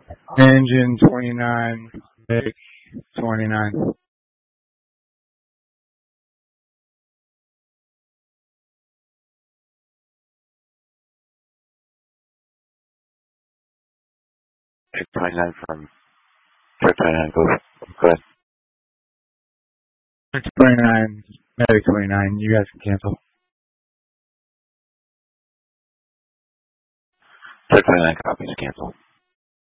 Engine 29, Medic 29. Medic 29 from Truck 29, go ahead. Truck 29, Medic 29, you guys can cancel. Truck 29 copies, cancel.